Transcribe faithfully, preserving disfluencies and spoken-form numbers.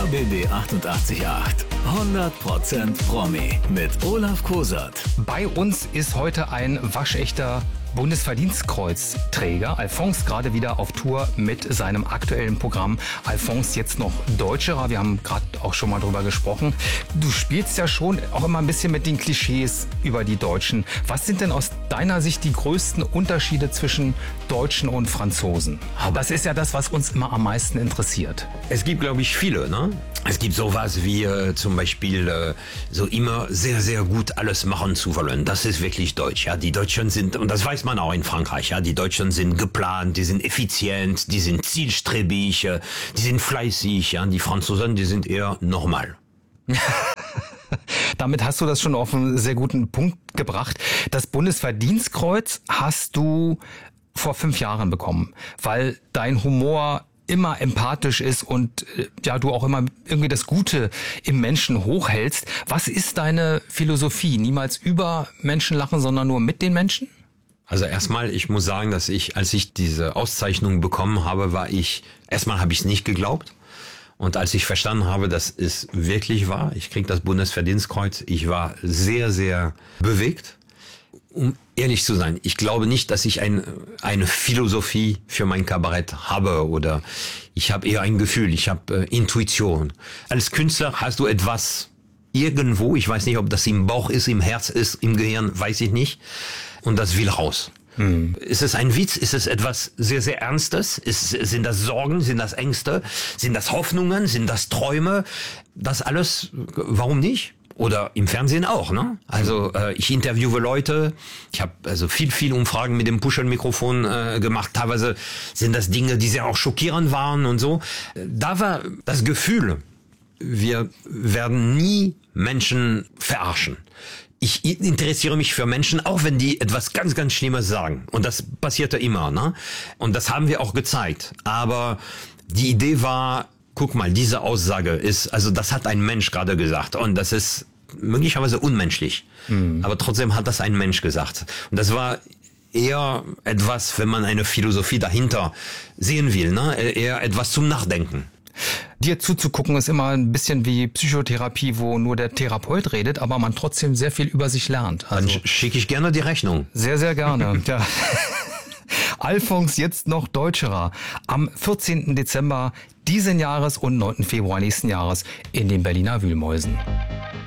B B achtundachtzig Komma acht. hundert Prozent Promi mit Olaf Kosert. Bei uns ist heute ein waschechter Bundesverdienstkreuzträger. Alphonse gerade wieder auf Tour mit seinem aktuellen Programm. Alphonse jetzt noch Deutscherer. Wir haben gerade auch schon mal drüber gesprochen. Du spielst ja schon auch immer ein bisschen mit den Klischees über die Deutschen. Was sind denn aus deiner Sicht die größten Unterschiede zwischen Deutschen und Franzosen? Das ist ja das, was uns immer am meisten interessiert. Es gibt, glaube ich, viele, ne? Es gibt sowas wie äh, zum Beispiel äh, so immer sehr, sehr gut alles machen zu wollen. Das ist wirklich deutsch. Ja, die Deutschen sind, und das weiß man auch in Frankreich, ja, die Deutschen sind geplant, die sind effizient, die sind zielstrebig, äh, die sind fleißig. Ja, die Franzosen, die sind eher normal. Damit hast du das schon auf einen sehr guten Punkt gebracht. Das Bundesverdienstkreuz hast du vor fünf Jahren bekommen, weil dein Humor immer empathisch ist und ja, du auch immer irgendwie das Gute im Menschen hochhältst. Was ist deine Philosophie? Niemals über Menschen lachen, sondern nur mit den Menschen? Also erstmal, ich muss sagen, dass ich, als ich diese Auszeichnung bekommen habe, war ich, erstmal habe ich es nicht geglaubt. Und als ich verstanden habe, dass es wirklich war, ich krieg das Bundesverdienstkreuz, ich war sehr, sehr bewegt. Um ehrlich zu sein, ich glaube nicht, dass ich ein, eine Philosophie für mein Kabarett habe oder ich habe eher ein Gefühl, ich habe äh, Intuition. Als Künstler hast du etwas irgendwo, ich weiß nicht, ob das im Bauch ist, im Herz ist, im Gehirn, weiß ich nicht, und das will raus. Hm. Ist es ein Witz? Ist es etwas sehr, sehr Ernstes? Ist, sind das Sorgen? Sind das Ängste? Sind das Hoffnungen? Sind das Träume? Das alles, warum nicht? Oder im Fernsehen auch, ne? Also äh, ich interviewe Leute, ich habe also viel, viel Umfragen mit dem Push-Mikrofon äh, gemacht. Teilweise sind das Dinge, die sehr auch schockierend waren und so. Da war das Gefühl, wir werden nie Menschen verarschen. Ich interessiere mich für Menschen, auch wenn die etwas ganz, ganz Schlimmes sagen. Und das passierte immer, ne? Und das haben wir auch gezeigt. Aber die Idee war, guck mal, diese Aussage ist, also das hat ein Mensch gerade gesagt und das ist möglicherweise unmenschlich, mhm. aber trotzdem hat das ein Mensch gesagt. Und das war eher etwas, wenn man eine Philosophie dahinter sehen will, ne? Eher etwas zum Nachdenken. Dir zuzugucken ist immer ein bisschen wie Psychotherapie, wo nur der Therapeut redet, aber man trotzdem sehr viel über sich lernt. Also dann schicke ich gerne die Rechnung. Sehr, sehr gerne, ja. Alphonse jetzt noch Deutscherer. Am vierzehnten Dezember diesen Jahres und neunten Februar nächsten Jahres in den Berliner Wühlmäusen.